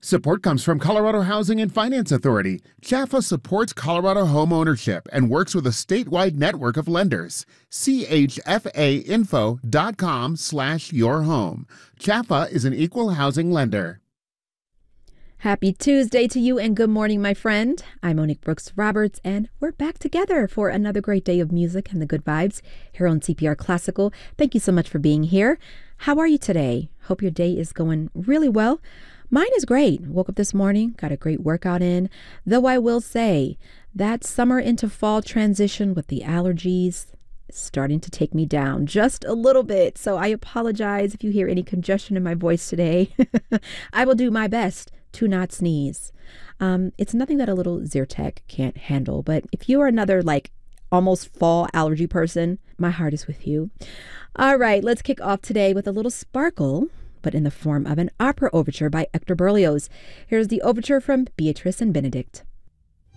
Support comes from Colorado Housing and Finance Authority. Jaffa supports Colorado home ownership and works with a statewide network of lenders. chfainfo.com/yourhome. Jaffa is an equal housing lender. Happy Tuesday to you and good morning, my friend. I'm Monique Brooks Roberts, and we're back together for another great day of music and the good vibes here on CPR Classical. Thank you so much for being here. How are you today? Hope your day is going really well. Mine is great. Woke up this morning, got a great workout in, though I will say that summer into fall transition with the allergies is starting to take me down just a little bit. So I apologize if you hear any congestion in my voice today. I will do my best to not sneeze. It's nothing that a little Zyrtec can't handle, but if you are another almost fall allergy person, my heart is with you. All right, let's kick off today with a little sparkle, but in the form of an opera overture by Hector Berlioz. Here's the overture from Beatrice and Benedict.